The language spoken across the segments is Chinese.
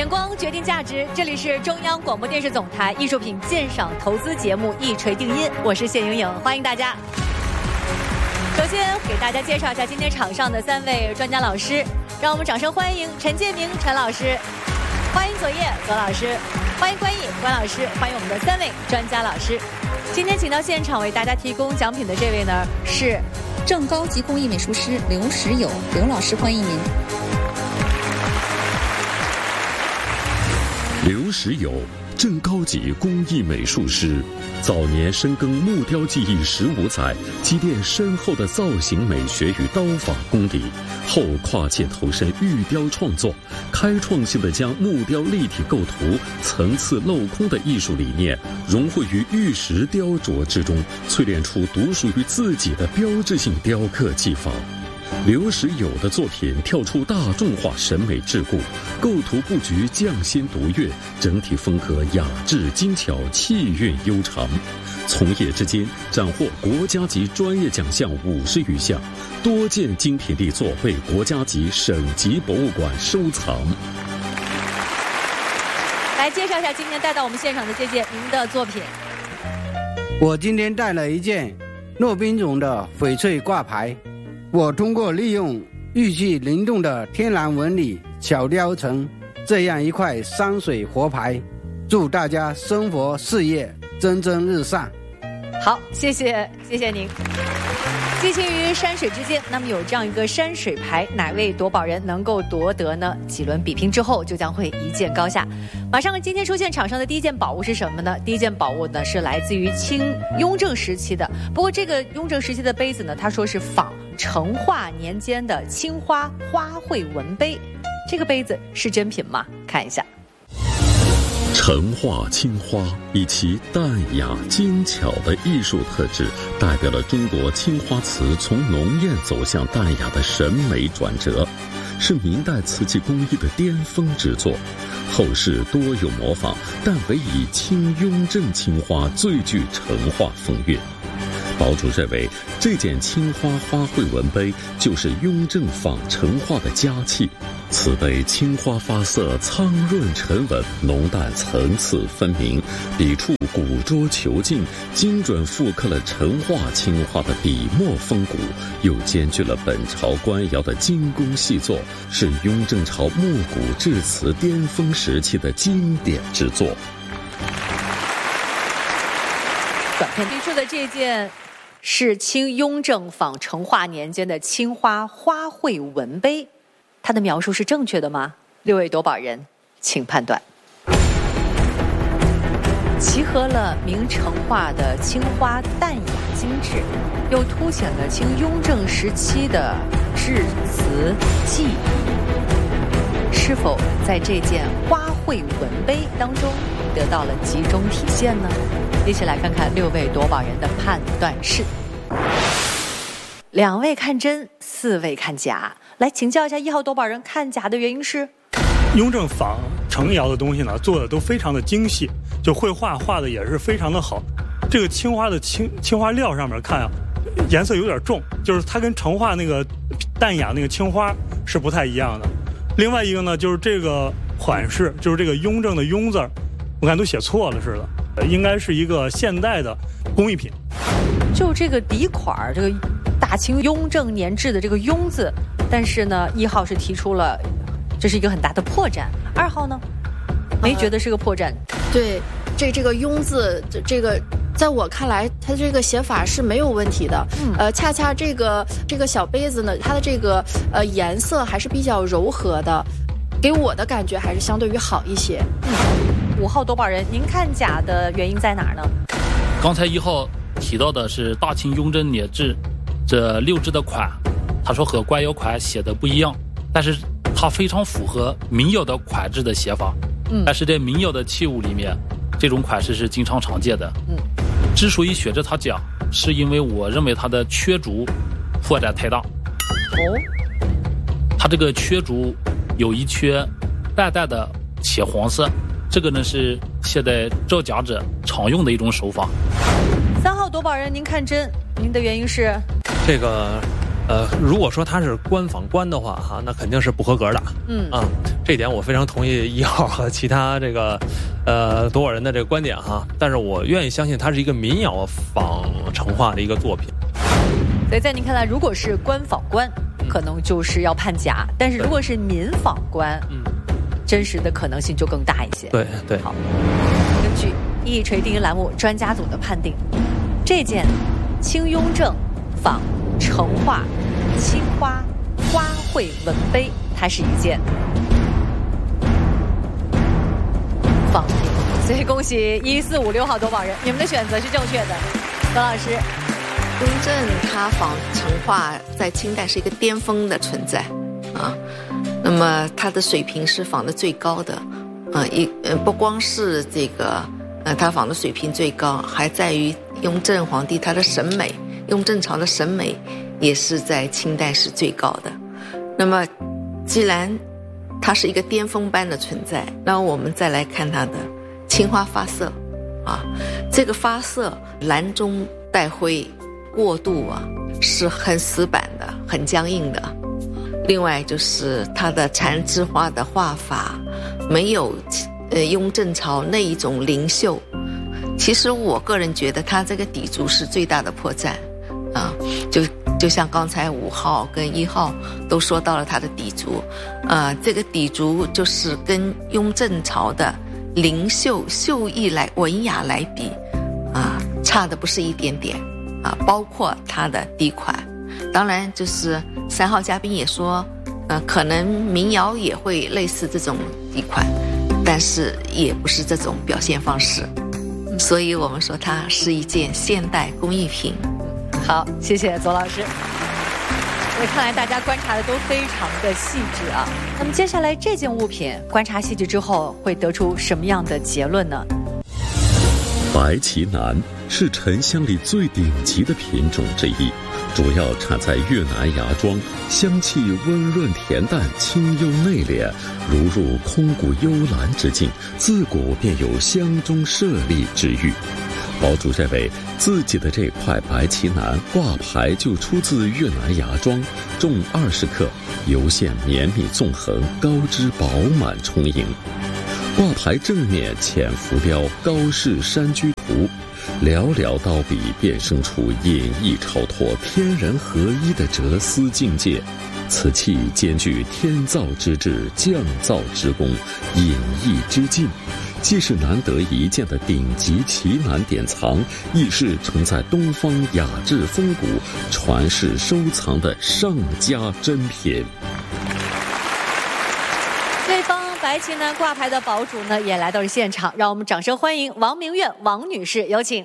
眼光决定价值，这里是中央广播电视总台艺术品鉴赏投资节目一锤定音，我是谢莹莹，欢迎大家。首先给大家介绍一下今天场上的3位专家老师，让我们掌声欢迎陈建明陈老师，欢迎左叶左老师，欢迎关毅关老师，欢迎我们的3位专家老师。今天请到现场为大家提供奖品的这位呢是正高级工艺美术师刘石友，刘老师，欢迎您。 刘石友，正高级工艺美术师，早年深耕木雕技艺15载，积淀深厚的造型美学与刀法功底，后跨界投身玉雕创作，开创性地将木雕立体构图、层次镂空的艺术理念融汇于玉石雕琢之中，淬炼出独属于自己的标志性雕刻技法。刘石友的作品跳出大众化审美桎梏，构图布局匠心独悦，整体风格雅致精巧，气韵悠长。从业至今，斩获国家级专业奖项50余项，多件精品力作被国家级、省级博物馆收藏。 来介绍一下今天带到我们现场的这件您的作品。 我今天带了一件骆宾种的翡翠挂牌。我通过利用玉器灵动的天然纹理巧雕成这样一块山水活牌，祝大家生活事业蒸蒸日上。 好，谢谢您。寄情于山水之间，那么有这样一个山水牌，哪位夺宝人能够夺得呢？几轮比拼之后就将会一见高下。马上今天出现场上的第一件宝物是什么呢？第一件宝物呢是来自于清雍正时期的，不过这个雍正时期的杯子呢，他说是仿成化年间的青花花卉纹杯，这个杯子是真品吗？看一下。 成化青花以其淡雅精巧的艺术特质，代表了中国青花瓷从浓艳走向淡雅的审美转折，是明代瓷器工艺的巅峰之作。后世多有模仿，但唯以清雍正青花最具成化风韵。堡主认为，这件青花花卉纹杯就是雍正仿成化的佳器。此杯青花发色苍润沉稳，浓淡层次分明，笔触古拙遒劲，精准复刻了成化青花的笔墨风骨，又兼具了本朝官窑的精工细作，是雍正朝木骨制瓷巅峰时期的经典之作。 短片推出的这件是清雍正仿成化年间的青花花卉纹杯，它的描述是正确的吗？6位夺宝人请判断。集合了明成化的青花淡雅精致，又凸显了清雍正时期的制瓷技艺，是否在这件花卉纹杯当中得到了集中体现呢？一起来看看6位夺宝人的判断是：2位看真，4位看假。来请教一下1号夺宝人，看假的原因是？ 雍正仿成窑的东西呢，做的都非常的精细，就绘画画的也是非常的好。这个青花的青花料上面看啊，颜色有点重，就是它跟成化那个淡雅那个青花是不太一样的。另外一个呢，就是这个款式，就是这个雍正的雍字，我看都写错了似的，应该是一个现代的工艺品。 就这个底款，这个大清雍正年制的这个雍字，但是呢，1号是提出了这是一个很大的破绽，2号呢没觉得是个破绽。 对，这个雍字，这个在我看来，它这个写法是没有问题的。恰恰这个小杯子呢，它的这个颜色还是比较柔和的，给我的感觉还是相对于好一些。 5号夺宝人，您看假的原因在哪儿呢？ 刚才1号提到的是大清雍正年制这6支的款，他说和官窑款写的不一样，但是它非常符合民窑的款制的写法。但是在民窑的器物里面，这种款式是经常常见的。之所以选择它讲，是因为我认为它的缺竹破绽太大。它这个缺竹有一缺淡淡的浅黄色，这个呢是现在造假者常用的一种手法。 3号夺宝人，您看真，您的原因是？ 这个如果说它是官仿官的话哈，那肯定是不合格的。 这点我非常同意1号和其他这个多少人的这个观点哈，但是我愿意相信它是一个民谣仿成化的一个作品。 所以在您看来，如果是官仿官，可能就是要判假；但是如果是民仿官，真实的可能性就更大一些。 对对。 好，根据一锤定音栏目专家组的判定，这件清雍正仿成化青花花卉文碑，它是一件仿品。所以恭喜14556号夺宝人，你们的选择是正确的。何老师， 雍正他仿成化在清代是一个巅峰的存在啊，那么他的水平是仿的最高的不光是这个他仿的水平最高，还在于雍正皇帝他的审美，雍正朝的审美也是在清代是最高的。那么既然它是一个巅峰般的存在，那我们再来看它的青花发色啊，这个发色蓝中带灰过渡是很死板的，很僵硬的。另外就是它的缠枝花的画法没有雍正朝那一种灵秀。其实我个人觉得它这个底足是最大的破绽啊，就像刚才5号跟1号都说到了它的底足这个底足就是跟雍正朝的灵秀秀逸来文雅来比差的不是一点点包括它的底款。当然就是3号嘉宾也说可能民谣也会类似这种底款，但是也不是这种表现方式，所以我们说它是一件现代工艺品。 好，谢谢左老师。看来大家观察的都非常的细致啊。那么接下来这件物品观察细致之后会得出什么样的结论呢？ 白旗楠是沉香里最顶级的品种之一，主要产在越南芽庄，香气温润恬淡，清幽内敛，如入空谷幽兰之境，自古便有香中舍利之誉。堡主认为自己的这块白旗楠挂牌就出自越南芽庄，重20克，油线绵密纵横，高枝饱满充盈。挂牌正面浅浮雕高氏山居图，寥寥刀笔便生出隐逸超脱、天人合一的哲思境界。此器兼具天造之智、匠造之功、隐逸之境，既是难得一见的顶级奇楠典藏，亦是承载东方雅致风骨、传世收藏的上佳珍品。 这方白旗楠挂牌的堡主呢，也来到了现场，让我们掌声欢迎王明苑王女士，有请。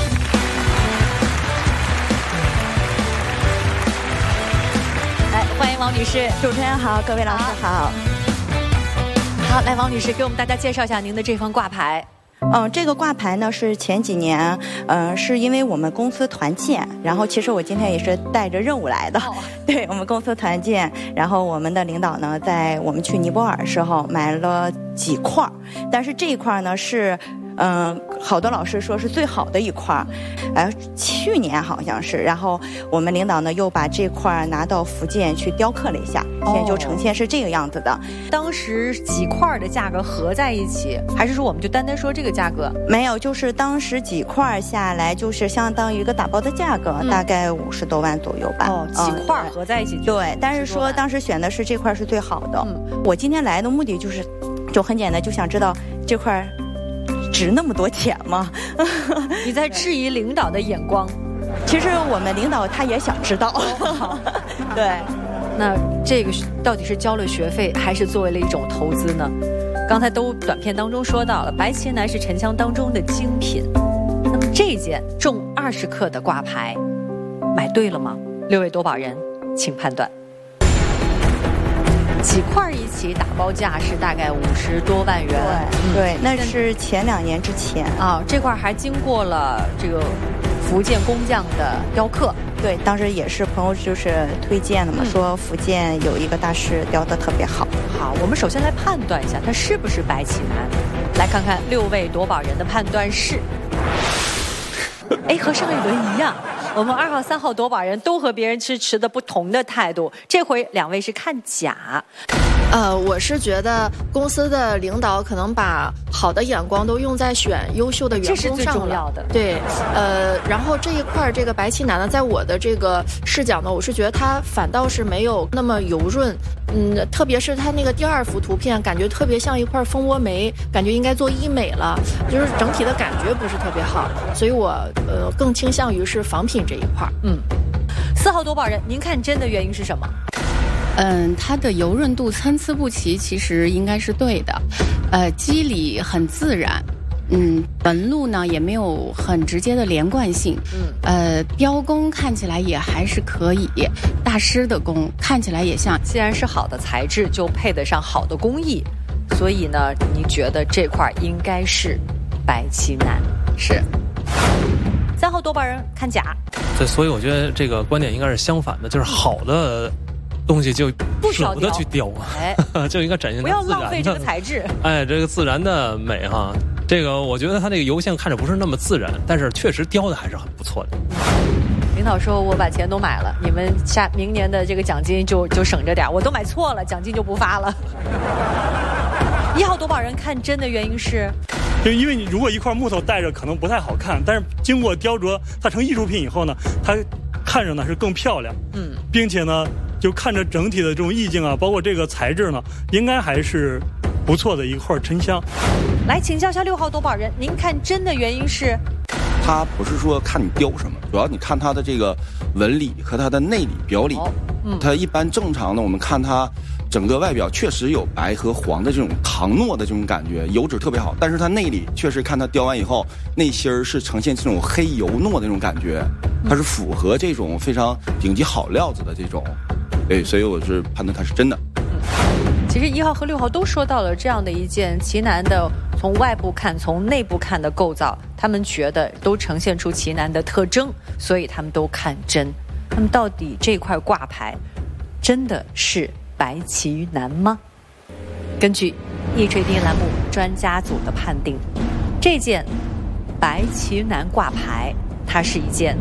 来，欢迎王女士。 主持人好，各位老师好。 好，来，王女士给我们大家介绍一下您的这方挂牌。 这个挂牌呢是前几年，是因为我们公司团建，然后其实我今天也是带着任务来的。对，我们公司团建，然后我们的领导呢，在我们去尼泊尔的时候买了几块，但是这一块呢是。好多老师说是最好的一块，去年好像是，然后我们领导呢又把这块拿到福建去雕刻了一下，现在就呈现是这个样子的。 当时几块的价格合在一起，还是说我们就单单说这个价格？ 没有，就是当时几块下来，就是相当于一个打包的价格，大概50多万左右吧。 几块合在一起对，但是说当时选的是这块是最好的。我今天来的目的就很简单，就想知道这块值那么多钱吗？ 你在质疑领导的眼光？ 其实我们领导他也想知道。对， 那这个到底是交了学费，还是作为了一种投资呢？刚才都短片当中说到了，白旗楠是沉香当中的精品。那么这件重20克的挂牌，买对了吗？6位夺宝人，请判断。几块一起打包价是大概50多万元。 对，那是前2年之前这块还经过了这个福建工匠的雕刻。 对，当时也是朋友就是推荐的嘛，说福建有一个大师雕得特别好。 好，我们首先来判断一下它是不是白旗楠。来看看6位夺宝人的判断是。和上一轮一样，我们2号、3号夺宝人都和别人持的不同的态度。这回2位是看假。 我是觉得公司的领导可能把好的眼光都用在选优秀的员工上了， 这是最重要的。 对，然后这一块这个白棋男呢，在我的这个视角呢，我是觉得他反倒是没有那么油润，特别是他那个第2幅图片，感觉特别像一块蜂窝煤，感觉应该做医美了，就是整体的感觉不是特别好，所以我更倾向于是仿品这一块。 4号夺宝人，您看真的原因是什么？ 它的油润度参差不齐，其实应该是对的。肌理很自然，纹路呢也没有很直接的连贯性。雕工看起来也还是可以，大师的工看起来也像。 既然是好的材质，就配得上好的工艺，所以呢，你觉得这块应该是白棋男？ 是。 3号夺宝人看甲。 对，所以我觉得这个观点应该是相反的，就是好的东西就舍不得去雕，就应该展现它自然的，不要浪费这个材质。这个自然的美哈，这个我觉得它这个油线看着不是那么自然，但是确实雕的还是很不错的。 领导说我把钱都买了，你们明年的这个奖金就省着点，我都买错了，奖金就不发了。1号夺宝人看真的原因是， 就因为你如果一块木头戴着可能不太好看，但是经过雕琢它成艺术品以后呢，它看着呢是更漂亮，并且呢就看着整体的这种意境啊，包括这个材质呢，应该还是不错的一块沉香。 来请教一下6号夺宝人，您看真的原因是？ 它不是说看你雕什么，主要你看它的这个纹理和它的内里表里。它一般正常的，我们看它整个外表确实有白和黄的这种溏糯的这种感觉，油脂特别好，但是它内里确实看它雕完以后，内心儿是呈现这种黑油糯的那种感觉，它是符合这种非常顶级好料子的这种，所以我是判断它是真的。 其实1号和6号都说到了这样的一件棋男的从外部看从内部看的构造，他们觉得都呈现出棋男的特征，所以他们都看真。那么到底这块挂牌真的是白棋男吗？根据易trading栏目专家组的判定，这件白棋男挂牌它是一件，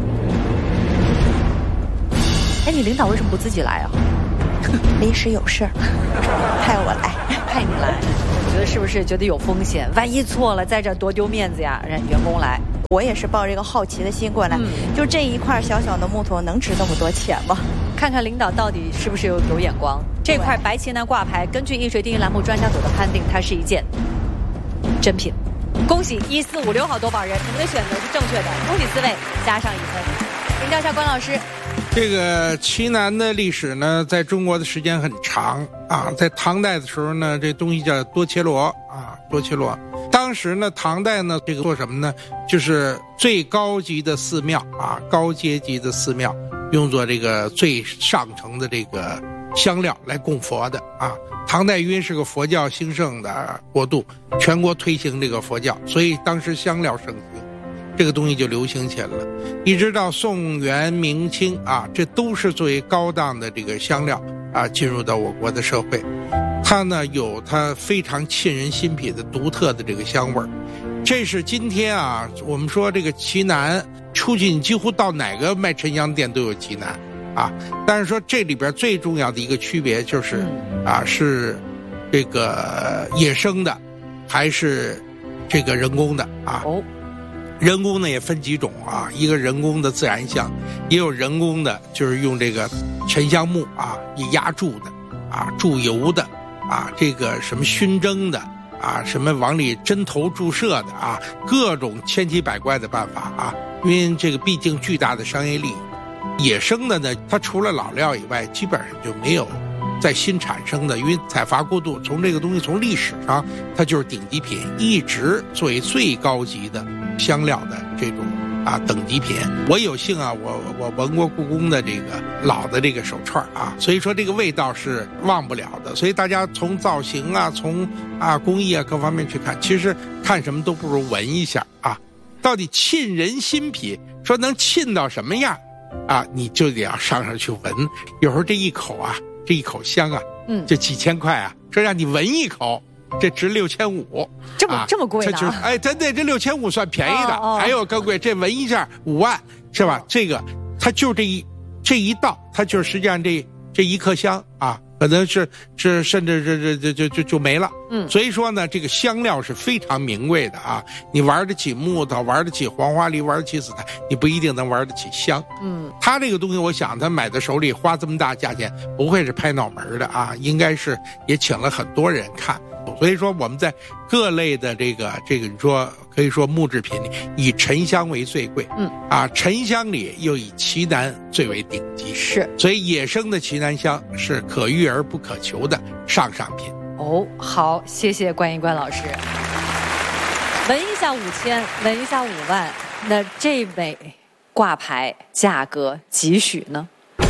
你领导为什么不自己来啊？ 临时有事儿，派我来， 派你来。我觉得是不是觉得有风险？万一错了，在这多丢面子呀！让员工来。 我也是抱着一个好奇的心过来，就这一块小小的木头能值那么多钱吗？ 看看领导到底是不是有眼光。这块白棋男挂牌，根据易trading栏目专家组的判定，它是一件真品。恭喜1456号夺宝人，你们的选择是正确的，恭喜4位加上1分。请教一下关老师。 这个棋男的历史呢，在中国的时间很长啊。在唐代的时候呢，这东西叫多切罗啊，多切罗。当时呢，唐代呢，这个做什么呢？就是最高级的寺庙啊，高阶级的寺庙，用作这个最上乘的这个香料来供佛的啊。唐代因为是个佛教兴盛的国度，全国推行这个佛教，所以当时香料盛行。这个东西就流行起来了，一直到宋元明清啊，这都是作为高档的这个香料啊进入到我国的社会。它呢有它非常沁人心脾的独特的这个香味儿。这是今天啊，我们说这个棋男出去，你几乎到哪个卖沉香店都有棋男啊。但是说这里边最重要的一个区别就是啊，是这个野生的还是这个人工的啊。人工呢也分几种啊，一个人工的自然香，也有人工的就是用这个沉香木啊一压铸的啊，注油的啊，这个什么熏蒸的啊，什么往里针头注射的啊，各种千奇百怪的办法啊，因为这个毕竟巨大的商业利益。野生的呢，它除了老料以外，基本上就没有再新产生的，因为采伐过度，从这个东西从历史上它就是顶级品，一直作为最高级的香料的这种啊等级品。我有幸啊，我闻过故宫的这个老的这个手串啊，所以说这个味道是忘不了的。所以大家从造型啊，从啊工艺啊各方面去看，其实看什么都不如闻一下啊，到底沁人心脾，说能沁到什么样啊，你就得要上去闻。有时候这一口啊，这一口香啊，就几千块啊，说让你闻一口，这值6500， 这么贵呢？ 就是哎，真的这6500算便宜的，还有更贵，这闻一下5万是吧？这个它就这一道，它就是实际上这一颗香啊， 可能是甚至就没了。所以说呢，这个香料是非常名贵的啊。你玩得起木头，玩得起黄花梨，玩得起紫檀，你不一定能玩得起香。他这个东西，我想他买在手里花这么大价钱，不会是拍脑门的啊，应该是也请了很多人看。所以说我们在各类的这个你说可以说木制品里，以沉香为最贵。沉香里又以奇楠最为顶级。 是， 所以野生的奇楠香是可遇而不可求的上品。 好，谢谢关一关老师。闻一下5000，闻一下5万，那这枚挂牌价格几许呢？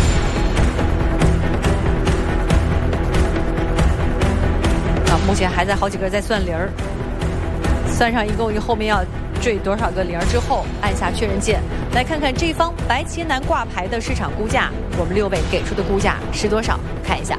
目前还在好几个在算零儿，算上一共后面要缀多少个零之后，按下确认键。来看看这方白奇楠挂牌的市场估价，我们6位给出的估价是多少？看一下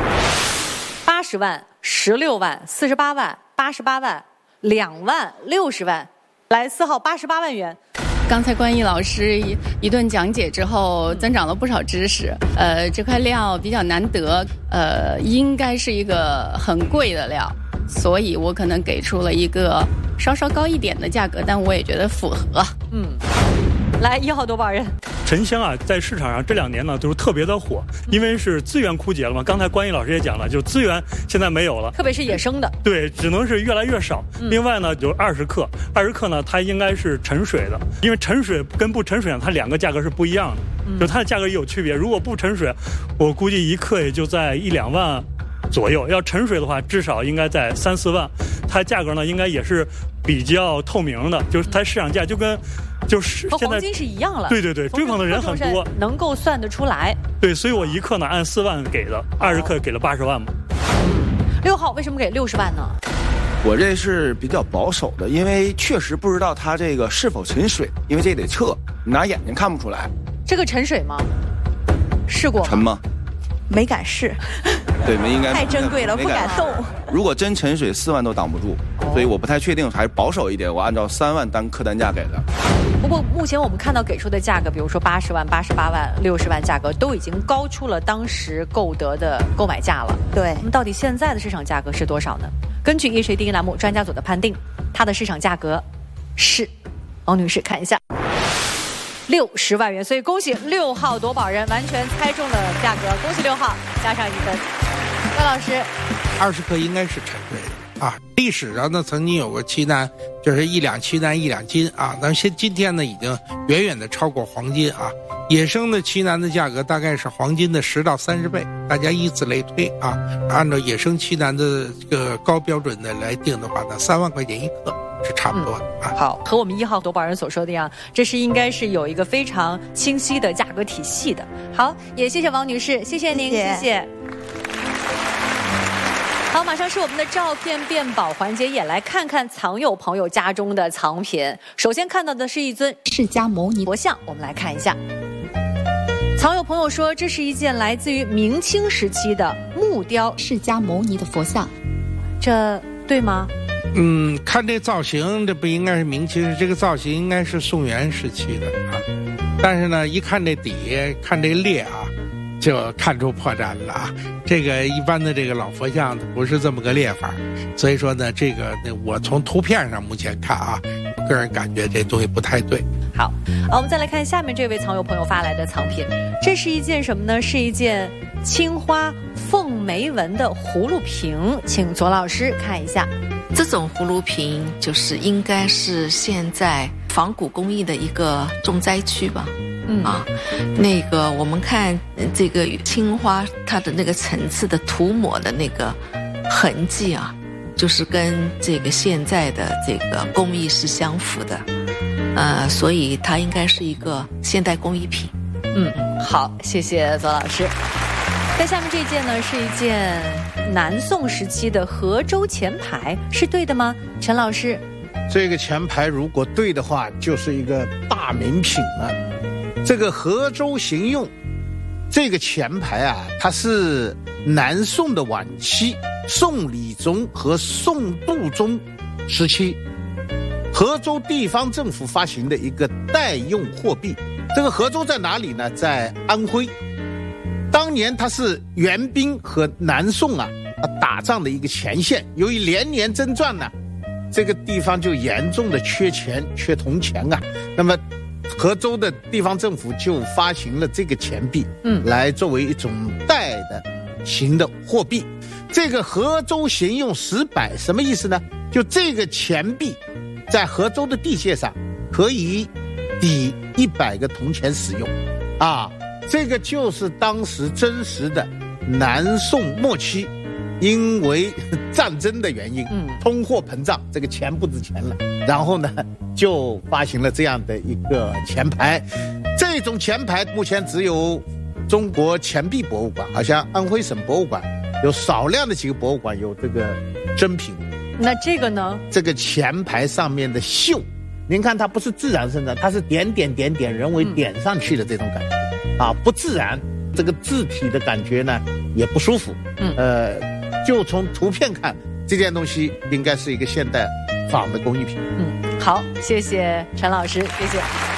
：80万、16万、48万、88万、2万、60万。来，4号88万元。 刚才关毅老师一顿讲解之后，增长了不少知识。这块料比较难得，应该是一个很贵的料，所以我可能给出了一个稍稍高一点的价格，但我也觉得符合。 来，1号多宝人。 沉香啊，在市场上这2年呢都是特别的火，因为是资源枯竭了嘛。刚才关毅老师也讲了，就资源现在没有了， 特别是野生的， 对，只能是越来越少。另外呢，有20克，20克呢它应该是沉水的，因为沉水跟不沉水呢，它2个价格是不一样的，就它的价格也有区别。如果不沉水，我估计1克也就在1-2万左右；要沉水的话，至少应该在3-4万。它价格呢，应该也是比较透明的，就是它市场价就跟。就是和黄金是一样了， 对，追捧的人很多， 能够算得出来。 对，所以我1克呢按4万给的，20克给了80万嘛。 6号为什么给60万呢？ 我这是比较保守的，因为确实不知道它这个是否沉水，因为这得测，你拿眼睛看不出来。 这个沉水吗？试过吗？ 沉吗？ 没敢试。 对，应该太珍贵了，不敢动。 如果真沉水，4万都挡不住，所以我不太确定，还是保守一点。我按照3万当客单价给的。 不过目前我们看到给出的价格，比如说80万、88万、60万价格，都已经高出了当时购得的购买价了。 对， 那么到底现在的市场价格是多少呢？根据夜谁第一栏目专家组的判定，它的市场价格是，王女士看一下，60万元。所以恭喜6号夺宝人完全猜中了价格，恭喜6号，加上1分。关老师 ，20克应该是沉水的啊。历史上呢，曾经有过奇楠，就是1两奇楠1两金啊。但是今天呢，已经远远的超过黄金啊。野生的奇楠的价格大概是黄金的10到30倍，大家以此类推啊。按照野生奇楠的这个高标准的来定的话呢，3万块钱1克是差不多的啊。 好，和我们1号夺宝人所说的一样，这是应该是有一个非常清晰的价格体系的。好，也谢谢王女士，谢谢您，谢谢。好，马上是我们的照片辨宝环节，也来看看藏友朋友家中的藏品。首先看到的是一尊释迦牟尼佛像，我们来看一下。藏友朋友说，这是一件来自于明清时期的木雕释迦牟尼的佛像， 这对吗？ 看这造型，这不应该是明清，这个造型应该是宋元时期的啊。但是呢，一看这底，看这裂啊，就看出破绽了啊。这个一般的这个老佛像不是这么个裂法，所以说呢，这个我从图片上目前看啊，个人感觉这东西不太对。 好，我们再来看下面这位藏友朋友发来的藏品，这是一件什么呢？是一件青花凤眉纹的葫芦瓶，请左老师看一下。 这种葫芦瓶就是应该是现在仿古工艺的一个重灾区吧。那个我们看这个青花它的那个层次的涂抹的那个痕迹啊，就是跟这个现在的这个工艺是相符的，所以它应该是一个现代工艺品。 好，谢谢左老师。在下面这件呢，是一件南宋时期的河州钱牌，是对的吗？陈老师， 这个钱牌如果对的话，就是一个大名品了。这个河州行用这个钱牌啊，它是南宋的晚期，宋理宗和宋度宗时期河州地方政府发行的一个代用货币。这个河州在哪里呢？在安徽。 当年它是元兵和南宋打仗的一个前线，由于连年征战呢，这个地方就严重的缺钱、缺铜钱啊。那么河州的地方政府就发行了这个钱币，来作为一种代的型的货币。这个河州行用10百什么意思呢？就这个钱币在河州的地界上可以抵100个铜钱使用啊。这个就是当时真实的南宋末期因为战争的原因，通货膨胀，这个钱不值钱了，然后呢就发行了这样的一个钱牌。这种钱牌目前只有中国钱币博物馆，好像安徽省博物馆有少量的几个博物馆有这个真品。 那这个呢？这个钱牌上面的绣，您看它不是自然生成，它是点点点点人为点上去的这种感觉啊，不自然。这个字体的感觉呢也不舒服。就从图片看，这件东西应该是一个现代仿的工艺品。 好，谢谢陈老师，谢谢。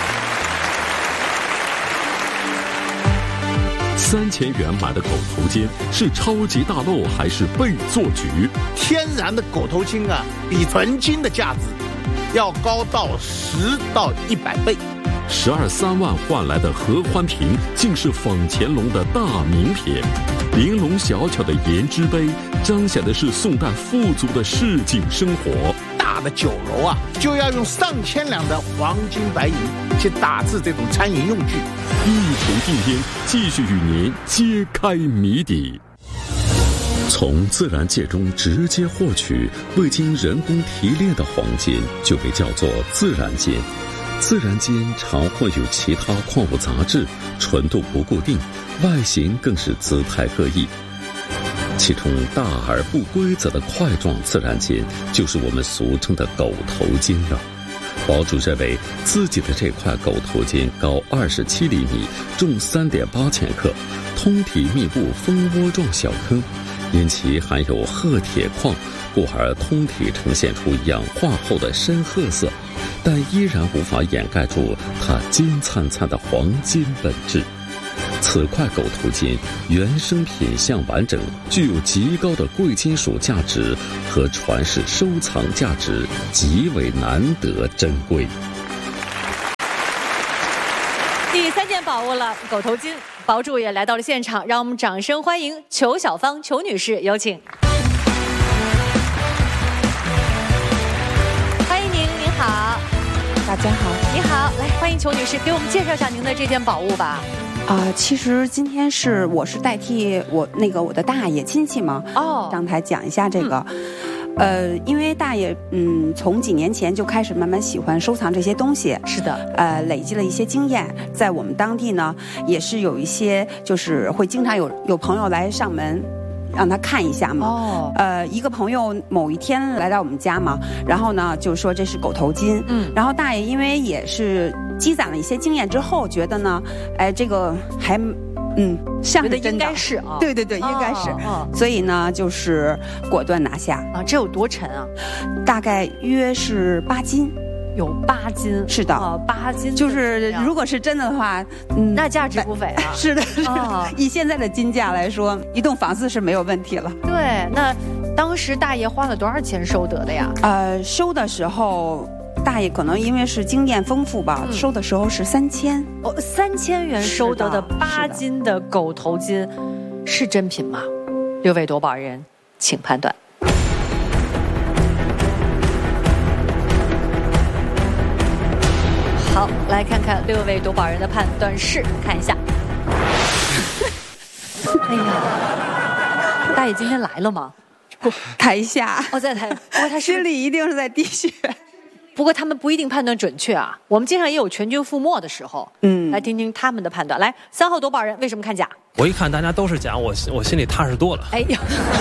3000元买的狗头巾是超级大漏还是被做局？ 天然的狗头巾啊，比纯金的价值要高到10到100倍。 12、3万换来的合欢瓶，竟是仿乾隆的大名品。玲珑小巧的颜之杯，彰显的是宋代富足的市井生活。 大的酒楼啊，就要用上千两的黄金白银去打制这种餐饮用具。 一锤定音，继续与您揭开谜底。从自然界中直接获取未经人工提炼的黄金，就被叫做自然金。自然金常混有其他矿物杂质，纯度不固定，外形更是姿态各异。其中大而不规则的块状自然金，就是我们俗称的狗头金了。堡主认为自己的这块狗头金高27厘米，重3.8千克，通体密布蜂窝状小坑，因其含有褐铁矿，故而通体呈现出氧化后的深褐色，但依然无法掩盖住它金灿灿的黄金本质。此块狗头金原生品相完整，具有极高的贵金属价值和传世收藏价值，极为难得珍贵。 第3件宝物了，狗头巾，堡主也来到了现场，让我们掌声欢迎裘小芳裘女士，有请。欢迎您，您好。 大家好。 你好，来欢迎裘女士，给我们介绍一下您的这件宝物吧。 其实今天我是代替我的大爷亲戚嘛，上台讲一下这个。因为大爷从几年前就开始慢慢喜欢收藏这些东西， 是的， 累积了一些经验，在我们当地呢也是有一些就是会经常有朋友来上门让他看一下嘛。一个朋友某一天来到我们家嘛，然后呢就说这是狗头巾，然后大爷因为也是积攒了一些经验之后，觉得呢，这个还像是真的， 应该是啊， 对，应该是，所以呢就是果断拿下啊。这有多沉啊？ 大概约是8斤。 有8斤， 是的 ，8斤， 就是如果是真的话， 那价值不菲啊。 是的，以现在的金价来说，一栋房子是没有问题了。 对，那当时大爷花了多少钱收得的呀？ 收的时候，大爷可能因为是经验丰富吧，收的时候是3000。 3000元收得的8斤的狗头巾，是真品吗？6位夺宝人，请判断。好，来看看6位夺宝人的判断是，看一下。哎呀，大爷今天来了吗？ 台下， 在台，不过他心里一定是在滴血。 不过他们不一定判断准确啊，我们经常也有全军覆没的时候。来听听他们的判断。来，3号夺宝人为什么看假？ 我一看大家都是假，我心里踏实多了。 哎呀。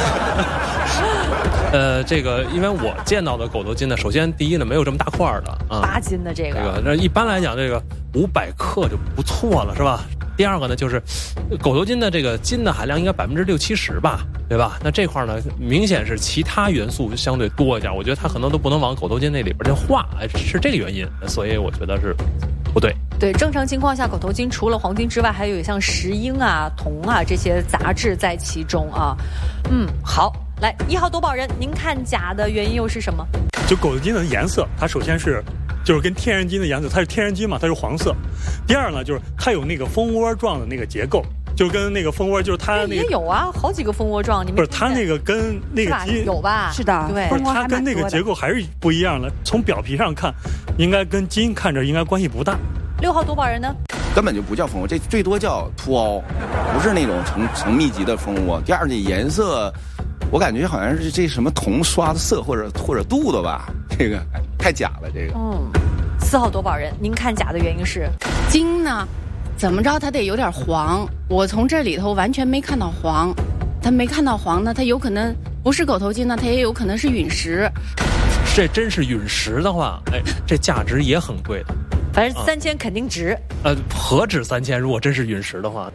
这个因为我见到的狗头巾呢，首先第一呢没有这么大块的 ，8斤的这个， 那一般来讲这个500克就不错了，是吧？第二个呢就是狗头巾的这个金的含量应该60%、70%吧，对吧？那这块呢明显是其他元素相对多一点，我觉得它可能都不能往狗头巾那里边去画，是这个原因，所以我觉得是不对。 对，正常情况下，狗头金除了黄金之外，还有像石英啊、铜啊这些杂质在其中啊。好，来1号夺宝人，您看假的原因又是什么？ 就狗头金的颜色，它首先就是跟天然金的颜色，它是天然金嘛，它是黄色。第二呢，就是它有那个蜂窝状的那个结构，就跟那个蜂窝，就是它那个也有啊，好几个蜂窝状，你们不是它那个跟那个金有吧？ 是的， 对， 不是它跟那个结构还是不一样的。从表皮上看，应该跟金看着应该关系不大。 6号夺宝人呢？ 根本就不叫蜂窝，这最多叫凸凹，不是那种成密集的蜂窝。第二，这颜色，我感觉好像是这什么铜刷的色或者镀的吧，这个太假了，这个。 4号夺宝人，您看假的原因是？ 金呢，怎么着它得有点黄，我从这里头完全没看到黄，它没看到黄呢，它有可能不是狗头金呢，它也有可能是陨石。 这真是陨石的话，这价值也很贵的。 反正3000肯定值。 何止3000？如果真是陨石的话，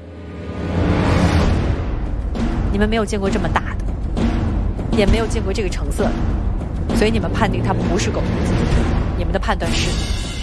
你们没有见过这么大的，也没有见过这个成色的，所以你们判定它不是狗头金。你们的判断是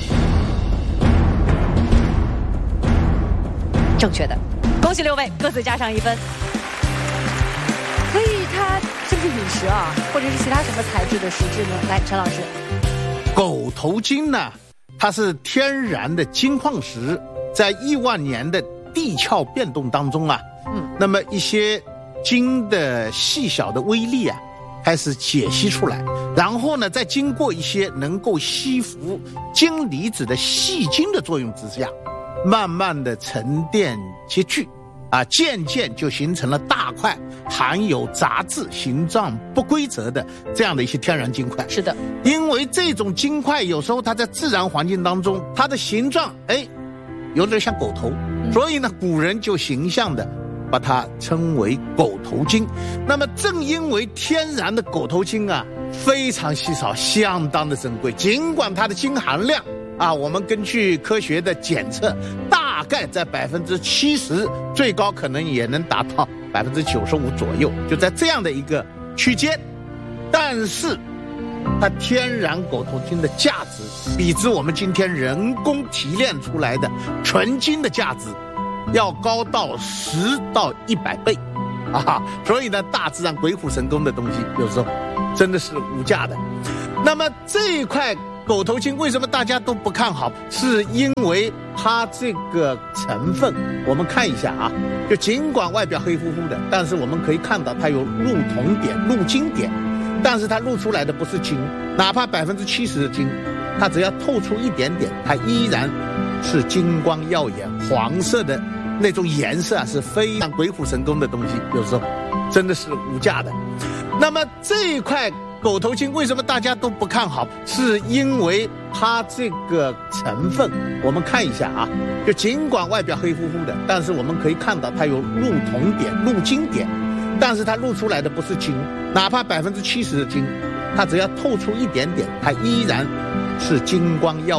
正确的，恭喜6位，各自加上1分。所以它是不是陨石啊，或者是其他什么材质的石质呢？来，陈老师。 狗头金呢，它是天然的金矿石，在亿万年的地壳变动当中啊，那么一些金的细小的微粒啊，开始解析出来，然后呢，再经过一些能够吸附金离子的细晶的作用之下，慢慢的沉淀结聚，渐渐就形成了大块含有杂质、形状不规则的这样的一些天然金块。 是的， 因为这种金块有时候它在自然环境当中，它的形状有点像狗头，所以呢，古人就形象的把它称为狗头金。那么正因为天然的狗头金啊非常稀少，相当的珍贵，尽管它的金含量我们根据科学的检测，大概在70%，最高可能也能达到95%左右，就在这样的一个区间。但是它天然狗头金的价值，比之我们今天人工提炼出来的纯金的价值要高到10到100倍所以呢，大自然鬼斧神工的东西有时候真的是无价的。那么这一块狗头金为什么大家都不看好？是因为它这个成分，我们看一下就尽管外表黑乎乎的，但是我们可以看到它有镀铜点、镀金点，但是它镀出来的不是金，哪怕70%的金，它只要透出一点点，它依然是金光耀眼，黄色的那种颜色是非常鬼斧神工的东西，有时候真的是无价的。那么这一块狗头金为什么大家都不看好？是因为它这个成分，我们看一下就尽管外表黑乎乎的，但是我们可以看到它有镀铜点、镀金点，但是它镀出来的不是金，哪怕70%的金，它只要透出一点点，它依然是金光耀眼。